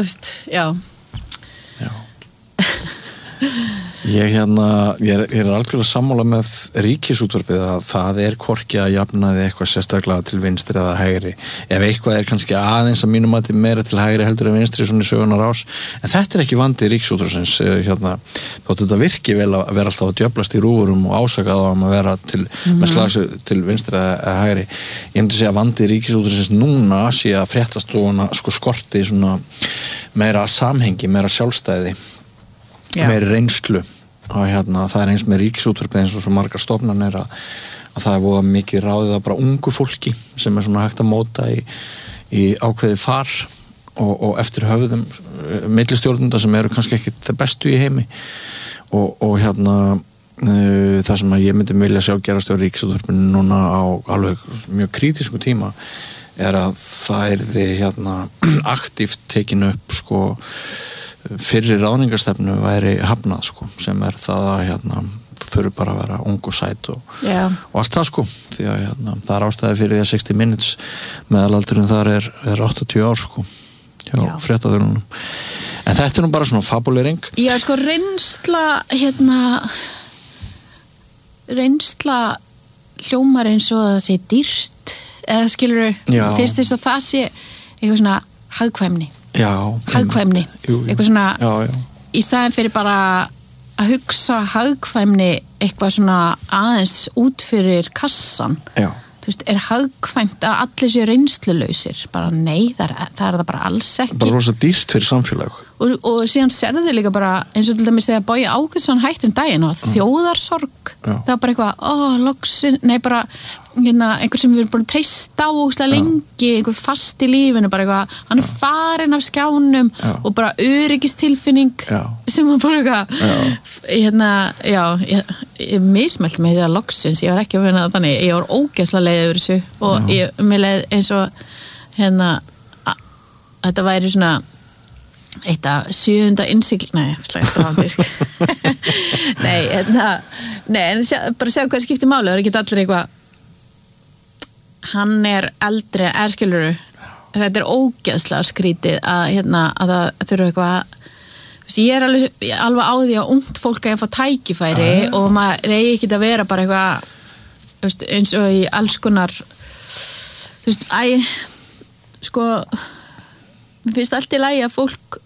ég er algjörlega sammála með ríkisútvarpið að það er hvorki að jafnaði eitthvað sérstaklega til vinstri eða hægri ef eitthvað er kannski aðeins að mínum mati meira til hægri heldur en vinstri svona í sögunar ás en þetta er ekki vandi ríkisútvarpsins þótt þetta virki vel að vera alltaf að djöflast í rúurum og ásaka þá að vera með slags til vinstri eða hægri ég myndi segja að vandi ríkisútvarpsins núna sé að fréttastofuna skorti svona meira samhengi, meira sjálfstæði meiri reynslu og það er eins með ríkisútvarpið eins og svo margar stofnanir að það er voða mikið ráðið að bara ungu fólki sem er svona hægt að móta í ákveði far og eftir höfðum millistjórnenda sem eru kannski ekki það bestu í heimi og það sem að ég myndi vilja sjá gerast á ríkisútvarpinu núna á alveg mjög krítisku tíma er að það yrði aktíft tekinu upp fyrri ráðningarstefnu væri hafnað sem er það að þurfi bara að vera ung og sæt og allt það því að það er ástæði fyrir því að 60 minutes meðalaldurinn þar er 80 ár hjá fréttaþjónunum en þetta er nú bara svona fabulering reynsla hljómar eins og það sé dýrt eða skilur fyrst þess að það sé eitthvað svona hagkvæmni hagkvæmni eitthvað svona í staðin fyrir bara að hugsa hagkvæmni eitthvað svona aðeins út fyrir kassan þú veist, er hagkvæmt að allir séu reynslulausir bara nei, það er það bara alls ekki bara rosa dýrt fyrir samfélag og síðan serðu þið líka bara eins og til dæmis þegar Bogi Ágústsson hætti daginn og þjóðarsorg það var bara eitthvað, loksin nei bara einhver sem við erum búin að treysta á óslega lengi, einhver fast í lífinu bara eitthvað, hann er farinn af skjánum og bara öryggistilfinning sem var bara eitthvað ég mismælt með þetta loksins, ég var ekki að finna það þannig ég var ógeðslega leið yfir þessu og mér leið eins og þetta væri svona eitt af 7. innsigl nei, en bara sjá hvað skiptir máli, það er ekki allir eitthvað hann er eldri skilurðu, þetta er ógeðslega skrítið að það þurfa eitthvað ég er alveg á því að ungt fólk að fá tækifæri og maður reyði ekki að vera bara eitthvað eins og í alls konar sko mér finnst allt í lagi að fólk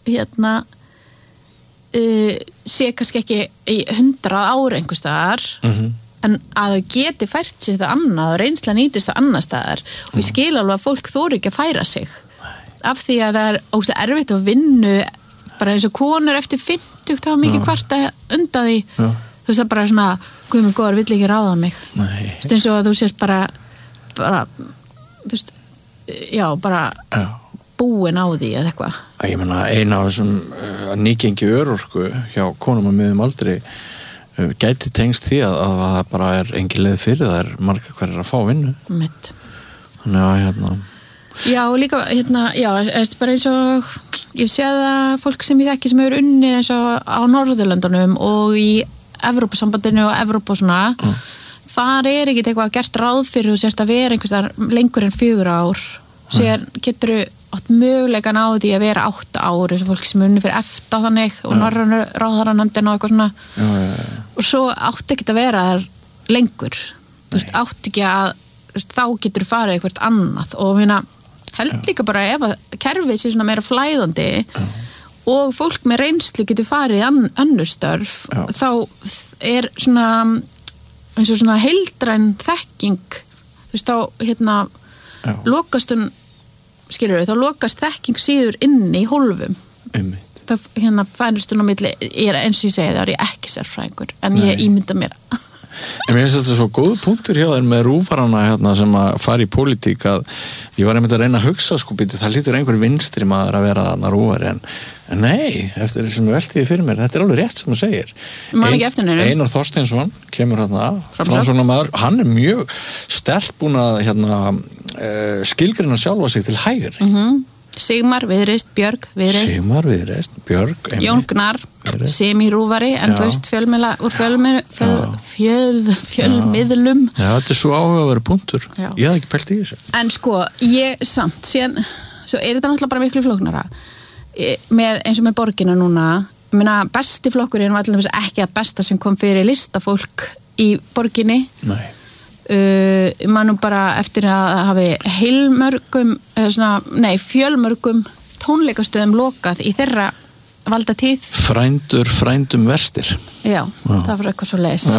sé kannski ekki í 100 ár einhvers staðar en að þau geti fært sig það annað og reynsla nýtist það annað staðar og ég skil alveg að fólk þori ekki að færa sig af því að það ógeðslega erfitt að vinna bara eins og konur eftir 50 það var mikið kvarta undan því þú veist það bara svona guð minn góður vill ekki ráða mig eins og að þú sést bara þú veist bara búin á því eða eitthvað ég meina eina af þessum nýgengi örorku hjá konum að miðum aldrei gæti tengst því að það bara engin leið fyrir það margar hverjar að fá vinnu mitt þannig að já og líka bara eins og ég sé að fólk sem ég þekki sem hefur unnið eins og á Norðurlöndunum og í Evrópusambandinu og Evrópu og svona þar ekki eitthvað gert ráð fyrir þú sért að vera einhvers þar lengur en 4 ár síðan getur þú átt möguleikan á því að vera 8 ár eins og fólk sem unni fyrir eftir þannig og norrænu ráðherranefndin og eitthvað svona og svo átti ekki að vera þar lengur þú veist, átti ekki að þá getur þú farið eitthvað annað og minna, held líka bara ef að kerfið sé svona meira flæðandi og fólk með reynslu getur farið önnur störf þá svona eins og svona heildræn þekking þú veist, þá lokast skilur þá lokast þekking síður inni í hólfum það fænist á milli eins og ég segi það ég ekki sérfræðingur en ég ímynda mér En mér finnst þetta svo góð punktur hjá þér með rúfarana sem að fara í pólitík að ég var einmitt að reyna að hugsa það lítur einhver vinstri maður að vera þarna rúfari en nei, eftir þessum veltiði fyrir mér, þetta alveg rétt sem þú segir Einar Þorsteinsson kemur framsóknarmaður, hann mjög sterkt búin að skilgreina sjálfa sig til hægri Sigmar Viðreist, Björg Viðreist Björg Jón Gnarr semírúfari en þú veist fjölmiðla úr fjölmiðlum þetta svo áhugaverður punktur ég hafði ekki pælt í þessu en sko, ég samt síðan, svo þetta náttúrulega bara miklu flóknara með eins og með borgina núna minna besti flokkurinn var allir ekki að besta sem kom fyrir listafólk í borginni mannum bara eftir að hafi fjölmörgum tónleikastöðum lokað í þeirra valda tíð frændum verstir já, það var eitthvað svo leis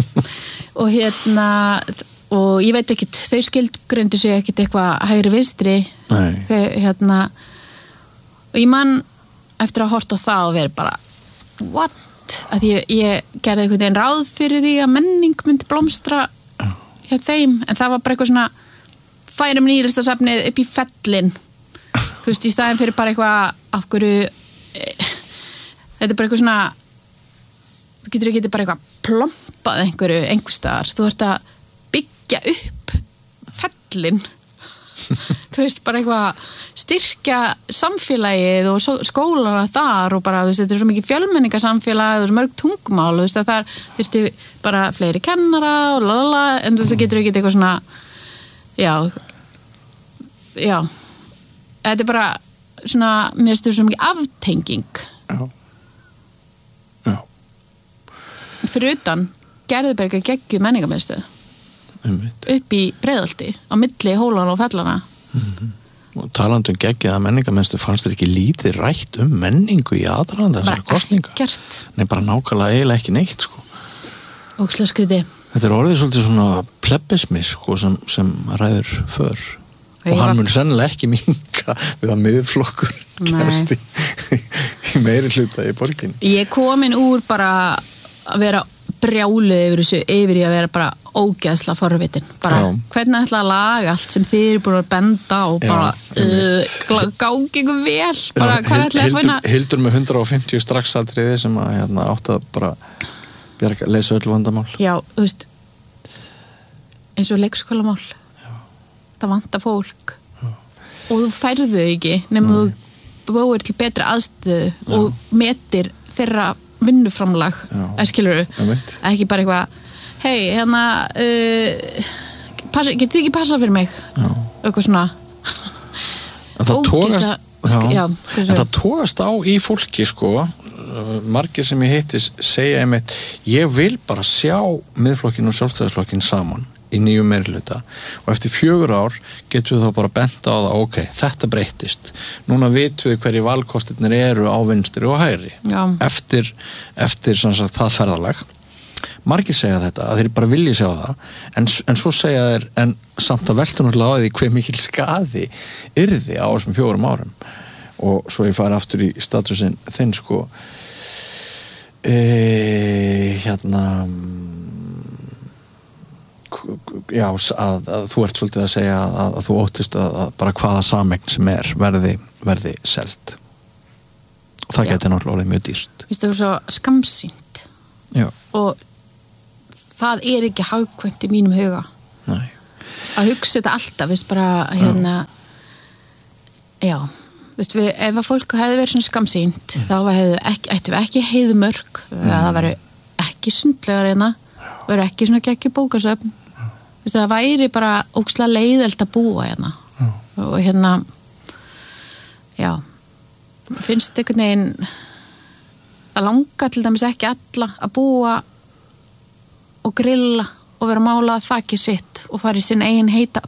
og og ég veit ekki, þau skilgreindu sig ekkit eitthvað hægri vinstri þau og ég man eftir að horta á það og verið bara what? Að ég gerði einhvern veginn ráð fyrir því að menning myndi blómstra hjá þeim, en það var bara eitthvað svona færum nýlistasafnið upp í fellin þú veist, í staðin fyrir bara eitthvað af hverju þetta bara eitthvað svona þú getur ekki bara eitthvað plompað einhvers staðar, þú ert að byggja upp fellin þú veist, bara eitthvað styrkja samfélagið og skólana þar og bara, þú veist, þetta er svo mikið fjölmenningarsamfélag og svo mörg tungumál, þú veist, að þar þyrfti bara fleiri kennara og lalala, en þú veist, það getur ekki eitthvað svona já þetta er bara svona, mér finnst þetta svo mikið aftenging já fyrir utan Gerðuberga geggju menningarmiðstöð upp í Breiðholti á milli hólana og fellana og talandi geggjaða menningarmiðstöð fannst þér ekki lítið rætt menningu í aðdraganda þessara kosninga bara nákvæmlega eiginlega ekki neitt sko. Ógeðslega skrítið þetta orðið svolítið svona plebismi sko, sem ræður för og hann mun sennilega ekki minnka við að miðflokkur kemst í meiri hluta í borginni ég komin úr bara að vera brjáluð yfir í að vera bara ógeðsla forvitin bara hvernig ætla að laga allt sem þið eru búin að benda og bara gangi ykkur vel bara hvað ætla að finna Hildur með 150 straxatriði sem að átt að bara leysa öll vandamál já, þú veist eins og leikskólamál það vantar fólk og þú færðu ekki nema þú búir til betri aðstöðu og metir þeirra vinnuframlag skilurðu, ekki bara eitthvað hei, getið þið ekki passa fyrir mig eitthvað svona en það tókast á í fólki sko margir sem ég hitti segja einmitt ég vil bara sjá miðflokkin og sjálfstæðisflokkin saman í nýjum meirihluta og eftir 4 ár getum við þá bara bent á það, ok, þetta breyttist núna vitum við hverju valkostirnir eru á vinstri og hægri eftir sem sagt það ferðalag. Margir segja þetta, að þeir bara vilja sjá það en svo segja þeir, en samt að velta náttúrulega á því hve mikil skaði yrði á þessum 4 árum og svo ég fari aftur í statusinn þinn sko já, að þú ert svolítið að segja að þú óttist að bara hvaða sameign sem verði selt og það geti náttúrulega orðið mjög dýrt. Það er svo skamsýnt og það er ekki hagkvæmt í mínum huga. Nei. Að hugsa þetta alltaf, bara ef að fólk hefði verið svona skamsýnt þá ættum við ekki heiðmörk það væri ekki sundlegar væri ekki svona geggjur bókasöfn það væri bara ógeðslega leiðelt að búa og finnst einhvern veginn að langa til dæmis ekki alla að búa og grilla og vera að mála þakið sitt og fara í sinn eigin heita